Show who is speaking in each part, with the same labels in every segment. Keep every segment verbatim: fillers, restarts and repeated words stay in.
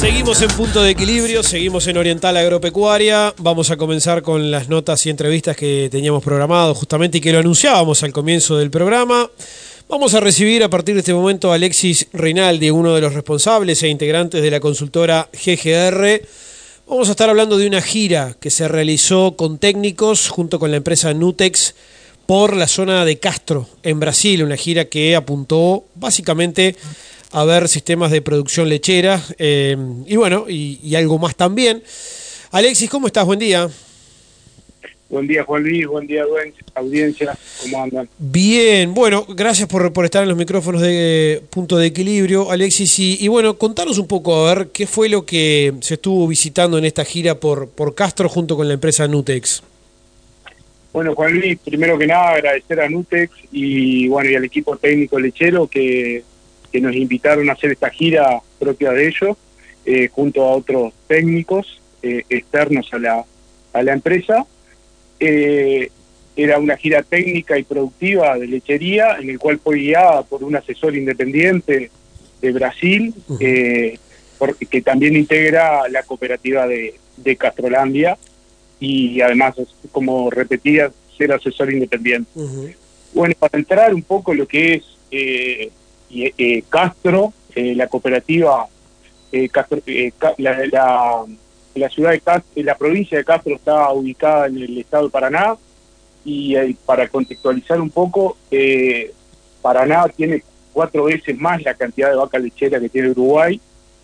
Speaker 1: Seguimos en Punto de Equilibrio, seguimos en Oriental Agropecuaria. Vamos a comenzar con las notas y entrevistas que teníamos programado justamente y que lo anunciábamos al comienzo del programa. Vamos a recibir a partir de este momento a Alexis Rinaldi, uno de los responsables e integrantes de la consultora G G R. Vamos a estar hablando de una gira que se realizó con técnicos junto con la empresa Nutex por la zona de Castro, en Brasil. Una gira que apuntó básicamente a ver sistemas de producción lechera eh, y bueno, y, y algo más también. Alexis, ¿cómo estás? Buen día.
Speaker 2: Buen día, Juan Luis, buen día, audiencia, ¿cómo andan?
Speaker 1: Bien, bueno, gracias por, por estar en los micrófonos de Punto de Equilibrio, Alexis, y, y bueno, contanos un poco, a ver, qué fue lo que se estuvo visitando en esta gira por, por Castro junto con la empresa Nutex.
Speaker 2: Bueno, Juan Luis, primero que nada agradecer a Nutex y bueno y al equipo técnico lechero que, que nos invitaron a hacer esta gira propia de ellos, eh, junto a otros técnicos eh, externos a la, a la empresa. Eh, era una gira técnica y productiva de lechería, en el cual fue guiada por un asesor independiente de Brasil, uh-huh. eh, por, que también integra la cooperativa de, de Castrolandia, y además, como repetía, ser asesor independiente. Uh-huh. Bueno, para entrar un poco lo que es eh, eh, Castro, eh, la cooperativa, eh, Castro, eh, la, la, la ciudad de Castro, la provincia de Castro está ubicada en el estado de Paraná, y eh, para contextualizar un poco, eh, Paraná tiene cuatro veces más la cantidad de vaca lechera que tiene Uruguay.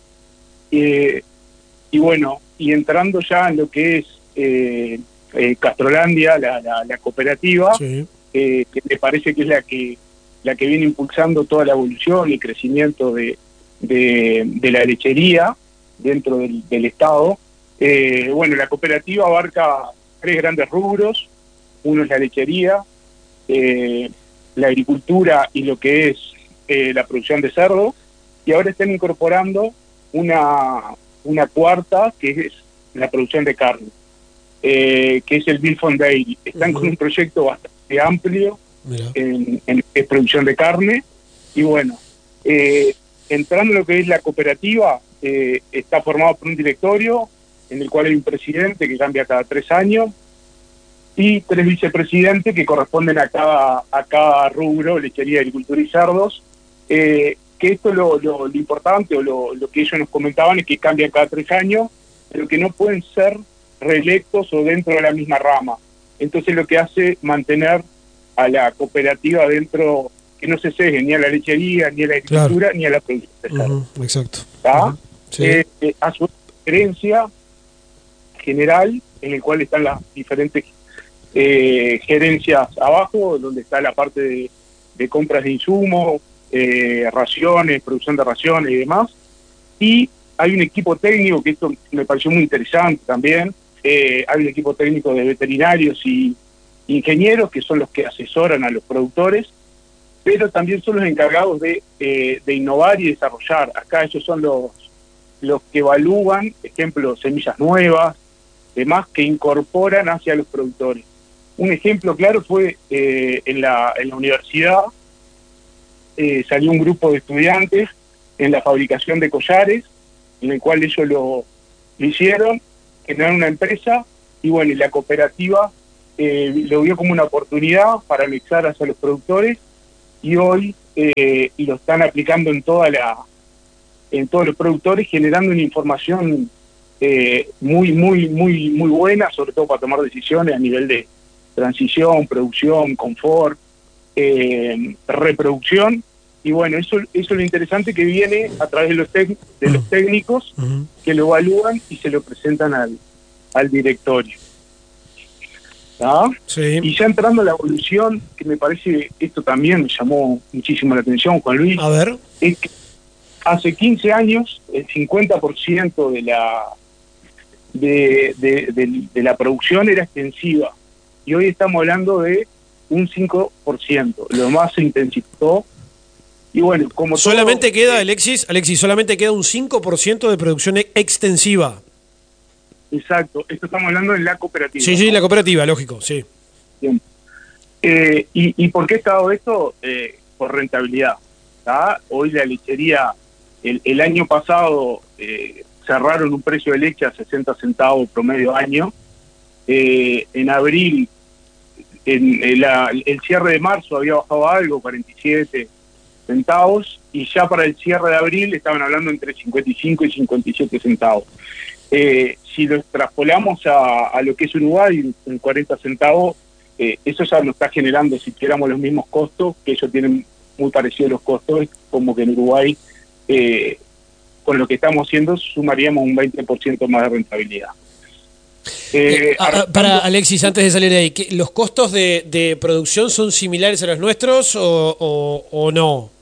Speaker 2: Eh, y bueno, y entrando ya en lo que es Eh, eh, Castrolandia, la, la, la cooperativa, sí. eh, que me parece que es la que la que viene impulsando toda la evolución y crecimiento de, de, de la lechería dentro del, del Estado. Eh, bueno, la cooperativa abarca tres grandes rubros. Uno es la lechería, eh, la agricultura y lo que es eh, la producción de cerdo, y ahora están incorporando una, una cuarta, que es la producción de carne. Eh, que es el Bilfond Dairy. Están uh-huh. con un proyecto bastante amplio en, en, en producción de carne, y bueno, eh, entrando en lo que es la cooperativa, eh, está formado por un directorio en el cual hay un presidente que cambia cada tres años y tres vicepresidentes que corresponden a cada, a cada rubro, lechería, agricultura y cerdos, eh, que esto lo, lo, lo importante o lo, lo que ellos nos comentaban es que cambian cada tres años, pero que no pueden ser reelectos o dentro de la misma rama. Entonces lo que hace mantener a la cooperativa dentro, que no se cegue ni a la lechería, ni a la agricultura, claro. ni a la producción de cerdo.
Speaker 1: Uh-huh, exacto.
Speaker 2: Uh-huh. Sí. Eh, eh, a su gerencia general, en el cual están las diferentes eh, gerencias abajo, donde está la parte de, de compras de insumos, eh, raciones, producción de raciones y demás, y hay un equipo técnico, que esto me pareció muy interesante también. Eh, hay un equipo técnico de veterinarios y ingenieros que son los que asesoran a los productores, pero también son los encargados de, eh, de innovar y desarrollar. Acá ellos son los, los que evalúan, ejemplo, semillas nuevas, demás, que incorporan hacia los productores. Un ejemplo claro fue eh, en, la, en la universidad, eh, salió un grupo de estudiantes en la fabricación de collares, en el cual ellos lo, lo hicieron, generaron una empresa, y bueno, y la cooperativa eh, lo vio como una oportunidad para anexar hacia los productores, y hoy eh, lo están aplicando en toda la en todos los productores, generando una información eh, muy, muy, muy, muy buena, sobre todo para tomar decisiones a nivel de transición, producción, confort, eh, reproducción. Y bueno, eso, eso es lo interesante, que viene a través de los, tec- de los técnicos uh-huh. que lo evalúan y se lo presentan al, al directorio. ¿Ah? Sí. Y ya entrando a la evolución, que me parece, esto también me llamó muchísimo la atención, Juan Luis,
Speaker 1: a ver.
Speaker 2: Es que hace quince años el cincuenta por ciento de la, de, de, de, de la producción era extensiva, y hoy estamos hablando de un cinco por ciento, lo más se intensificó. Y bueno, como
Speaker 1: solamente
Speaker 2: todo,
Speaker 1: queda, Alexis, Alexis, solamente queda un cinco por ciento de producción extensiva.
Speaker 2: Exacto, esto estamos hablando en la cooperativa.
Speaker 1: Sí, sí,
Speaker 2: ¿no?
Speaker 1: La cooperativa, lógico, sí.
Speaker 2: Bien. Eh, y, ¿Y por qué está dado esto? Eh, por rentabilidad. ¿tá? Hoy la lechería, el, el año pasado eh, cerraron un precio de leche a sesenta centavos promedio año. Eh, en abril, en, en la, el cierre de marzo había bajado algo, cuarenta y siete centavos, y ya para el cierre de abril estaban hablando entre cincuenta y cinco y cincuenta y siete centavos. Eh, si lo extrapolamos a, a lo que es Uruguay, en cuarenta centavos, eh, eso ya nos está generando, si tuviéramos los mismos costos, que ellos tienen muy parecidos los costos, como que en Uruguay, eh, con lo que estamos haciendo, sumaríamos un veinte por ciento más de rentabilidad.
Speaker 1: Eh, eh, a, para Alexis, antes de salir de ahí, ¿los costos de, de producción son similares a los nuestros o, o, o no?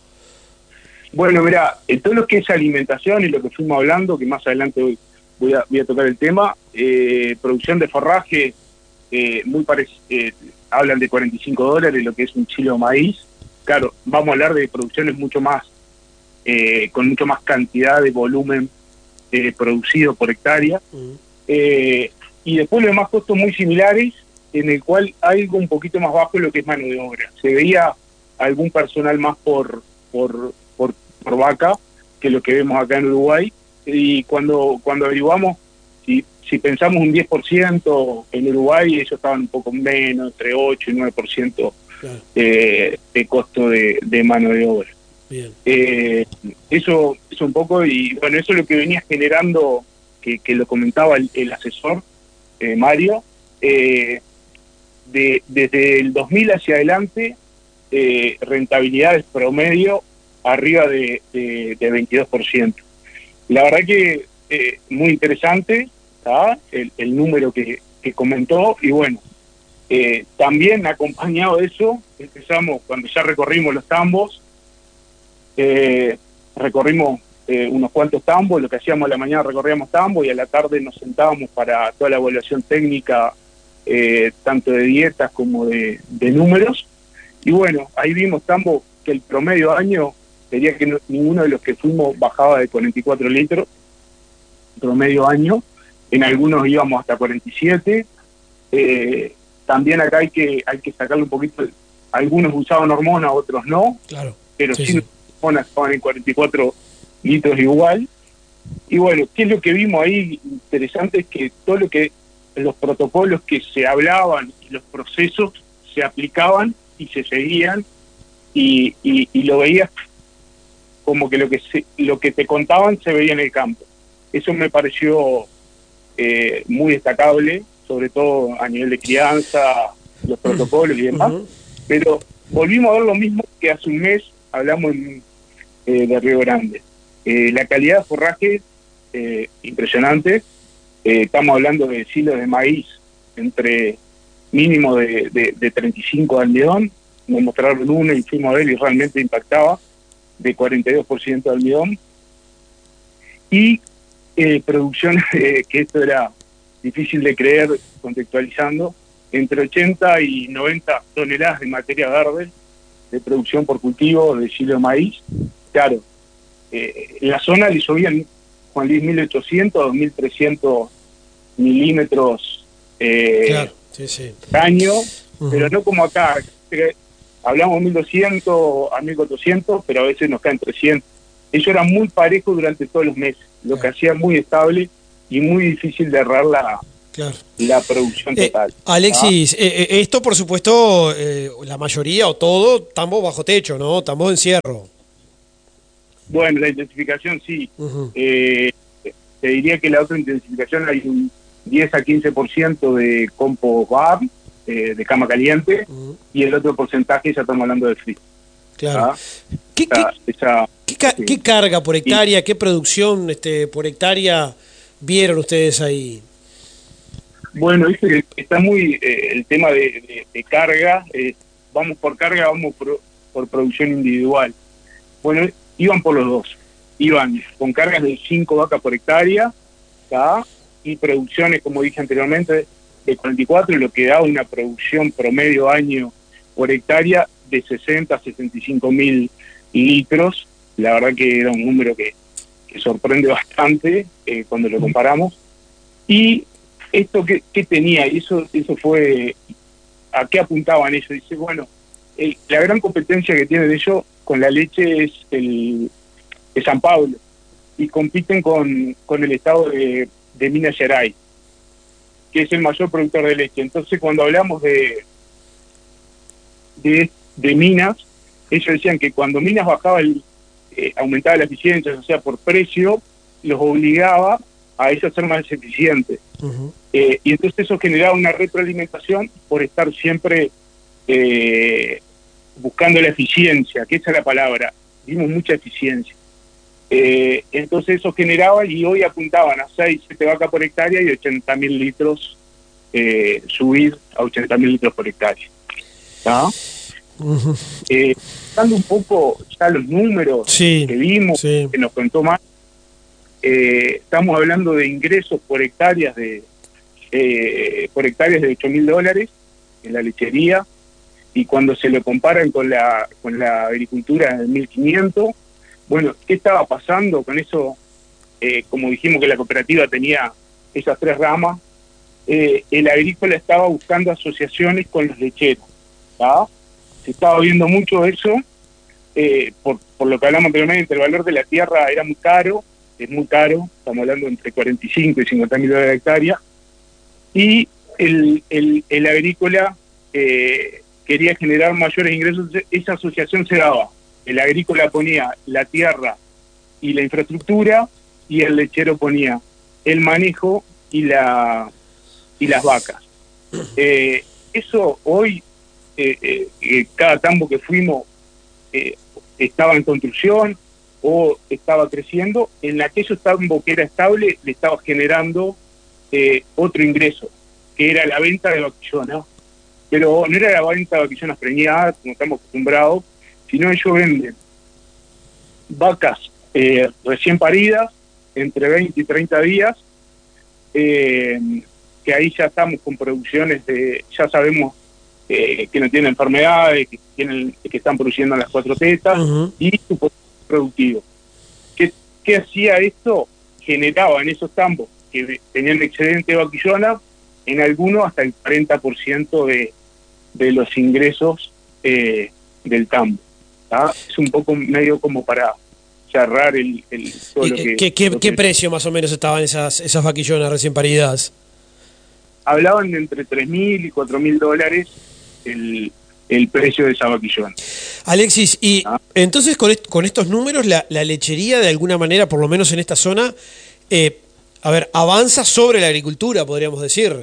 Speaker 2: Bueno, mira, en todo lo que es alimentación y lo que fuimos hablando, que más adelante voy, voy, a, voy a tocar el tema, eh, producción de forraje, eh, muy parecido, eh, hablan de cuarenta y cinco dólares lo que es un kilo de maíz. Claro, vamos a hablar de producciones mucho más, eh, con mucho más cantidad de volumen eh, producido por hectárea. Uh-huh. Eh, y después los demás costos muy similares, en el cual hay algo un poquito más bajo en lo que es mano de obra. Se veía algún personal más por por, por, por vaca que lo que vemos acá en Uruguay, y cuando cuando averiguamos, si, si pensamos un diez por ciento en Uruguay, ellos estaban un poco menos, entre ocho y nueve por ciento claro. eh, de costo de, de mano de obra.
Speaker 1: Bien.
Speaker 2: Eh, eso es un poco, y bueno, eso es lo que venía generando, que, que lo comentaba el, el asesor, eh, Mario, eh, de, desde el dos mil hacia adelante, eh, rentabilidades promedio arriba de, de, de veintidós por ciento. La verdad que eh, muy interesante, ¿tá? el, el número que, que comentó, y bueno, eh, también acompañado de eso, empezamos, cuando ya recorrimos los tambos, eh, recorrimos Eh, unos cuantos tambos, lo que hacíamos a la mañana recorríamos tambos y a la tarde nos sentábamos para toda la evaluación técnica, eh, tanto de dietas como de, de números, y bueno, ahí vimos tambos que el promedio año sería que no, ninguno de los que fuimos bajaba de cuarenta y cuatro litros, promedio año, en algunos íbamos hasta cuarenta y siete, eh, también acá hay que hay que sacarle un poquito, algunos usaban hormonas, otros no,
Speaker 1: claro,
Speaker 2: pero
Speaker 1: sí,
Speaker 2: sí,
Speaker 1: sí.
Speaker 2: Las hormonas estaban en cuarenta y cuatro litros igual. Y bueno, ¿qué es lo que vimos ahí interesante? Es que todo lo que, los protocolos que se hablaban y los procesos se aplicaban y se seguían, y, y, y lo veías como que lo que se, lo que te contaban se veía en el campo. Eso me pareció eh, muy destacable, sobre todo a nivel de crianza, los protocolos y demás. Uh-huh. Pero volvimos a ver lo mismo que hace un mes hablamos en, eh, de Río Grande. Eh, la calidad de forraje, eh, impresionante. Eh, estamos hablando de silos de maíz entre mínimo de, de, de treinta y cinco de almidón. Nos mostraron uno y fuimos a ver y realmente impactaba, de cuarenta y dos por ciento de almidón. Y eh, producción, eh, que esto era difícil de creer contextualizando, entre ochenta y noventa toneladas de materia verde de producción por cultivo de silo de maíz. Claro, eh, en la zona le llovían, Juan Luis, mil ochocientos a dos mil trescientos milímetros eh,
Speaker 1: claro, sí, sí.
Speaker 2: año, uh-huh. Pero no como acá, que hablamos mil doscientos a mil cuatrocientos, pero a veces nos caen trescientos. Eso era muy parejo durante todos los meses, lo claro. que hacía muy estable y muy difícil de errar la, claro. la producción total.
Speaker 1: Eh, Alexis, ¿ah? eh, eh, esto por supuesto, eh, la mayoría o todo, tambos bajo techo, ¿no? Tambos de encierro.
Speaker 2: Bueno, la intensificación sí. Uh-huh. Eh, te diría que la otra intensificación hay un diez a quince por ciento de compost bar, eh, de cama caliente, uh-huh. y el otro porcentaje ya estamos hablando de frío.
Speaker 1: Claro. ¿Ah? ¿Qué, esa, qué, esa, ¿qué, ca- sí. ¿Qué carga por hectárea, y, qué producción este, por hectárea vieron ustedes ahí?
Speaker 2: Bueno, dice que está muy eh, el tema de, de, de carga, eh, vamos por carga, vamos por, por producción individual. Bueno, iban por los dos, iban con cargas de cinco vacas por hectárea, ¿tá? Y producciones, como dije anteriormente, de cuarenta y cuatro, lo que da una producción promedio año por hectárea de sesenta a sesenta y cinco mil litros. La verdad que era un número que, que sorprende bastante eh, cuando lo comparamos. Y esto que, que tenía, y eso, eso fue, ¿a qué apuntaban ellos? Dice, bueno, el, la gran competencia que tienen ellos con la leche es el de San Pablo. y compiten con, con el estado de, de Minas Gerais, que es el mayor productor de leche. Entonces, cuando hablamos de, de, de Minas, ellos decían que cuando Minas bajaba, el, eh, aumentaba la eficiencia, o sea, por precio, los obligaba a ellos a ser más eficientes. Uh-huh. Eh, y entonces eso generaba una retroalimentación por estar siempre eh, buscando la eficiencia, que esa es la palabra. Vimos mucha eficiencia. Eh, entonces eso generaba, y hoy apuntaban a seis, siete vacas por hectárea y ochenta mil litros, eh, subir a ochenta mil litros por hectárea. ¿Ah? Uh-huh. Eh, dando un poco ya los números sí, que vimos, sí. que nos contó más, eh, estamos hablando de ingresos por hectáreas de eh, por hectáreas de ocho mil dólares en la lechería, y cuando se lo comparan con la con la agricultura de mil quinientos, bueno, ¿qué estaba pasando con eso? Eh, como dijimos que la cooperativa tenía esas tres ramas, eh, el agrícola estaba buscando asociaciones con los lecheros, ¿tá? Se estaba viendo mucho eso, eh, por, por lo que hablamos anteriormente, el valor de la tierra era muy caro, es muy caro, estamos hablando entre cuarenta y cinco y cincuenta mil dólares de hectárea, y el, el, el agrícola eh, quería generar mayores ingresos. Esa asociación se daba, el agrícola ponía la tierra y la infraestructura, y el lechero ponía el manejo y la y las vacas. Eh, eso hoy, eh, eh, eh, cada tambo que fuimos eh, estaba en construcción o estaba creciendo. En aquellos tambos que era estable le estaba generando eh, otro ingreso, que era la venta de vaquillonas, pero no era la venta de vaquillonas preñadas, como estamos acostumbrados, sino ellos venden vacas eh, recién paridas, entre veinte y treinta días, eh, que ahí ya estamos con producciones de, ya sabemos eh, que no tienen enfermedades, que tienen, que están produciendo las cuatro tetas, uh-huh. y su potencial productivo. ¿Qué, ¿Qué hacía esto? Generaba en esos tambos que tenían excedente de vaquillona, en algunos hasta el cuarenta por ciento de, de los ingresos eh, del tambo. ¿Tá? Es un poco medio como para cerrar el, el todo lo que,
Speaker 1: ¿Qué, qué,
Speaker 2: lo
Speaker 1: qué
Speaker 2: que
Speaker 1: precio más o menos estaban esas esas vaquillonas recién paridas?
Speaker 2: Hablaban de entre tres mil y cuatro mil dólares el, el precio de esa vaquillona.
Speaker 1: Alexis, y ¿Ah? entonces con, est con estos números la, la lechería de alguna manera, por lo menos en esta zona, eh, a ver, avanza sobre la agricultura, podríamos decir.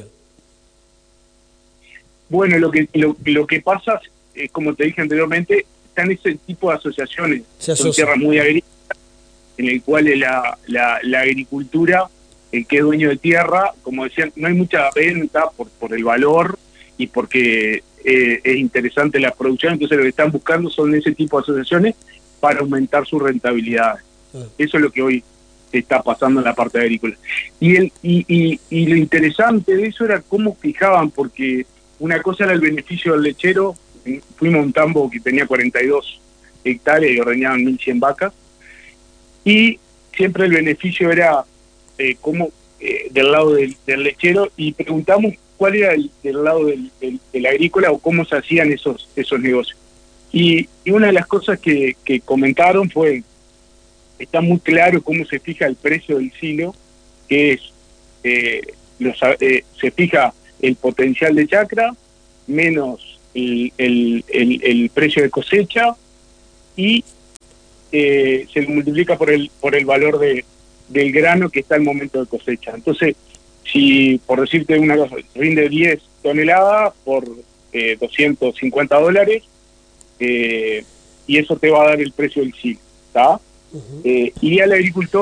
Speaker 2: Bueno, lo que lo, lo que pasa, eh, como te dije anteriormente, están ese tipo de asociaciones con tierras muy agrícolas, en el cual la, la, la agricultura, el que es dueño de tierra, como decían, no hay mucha venta por, por el valor y porque eh, es interesante la producción, entonces lo que están buscando son ese tipo de asociaciones para aumentar su rentabilidad. Ah. Eso es lo que hoy está pasando en la parte agrícola. Y, el, y, y, y lo interesante de eso era cómo fijaban, porque una cosa era el beneficio del lechero. Fuimos a un tambo que tenía cuarenta y dos hectáreas y ordeñaban mil cien vacas, y siempre el beneficio era eh, como eh, del lado del, del lechero, y preguntamos cuál era el del lado del, del, del agrícola o cómo se hacían esos esos negocios. Y, y una de las cosas que, que comentaron fue, está muy claro cómo se fija el precio del silo, que es, eh, los, eh, se fija el potencial de chacra menos El, el, el, el precio de cosecha, y eh, se multiplica por el por el valor de, del grano que está al momento de cosecha. Entonces, si por decirte una cosa, rinde diez toneladas por eh, doscientos cincuenta dólares, eh, y eso te va a dar el precio del silo, ¿está? Uh-huh. eh, y al agricultor